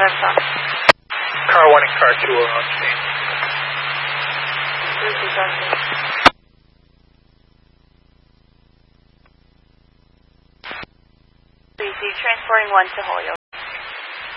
from? Car 1 and car 2 are on scene. This is on me. Please, you're transporting 1 to Holyoke.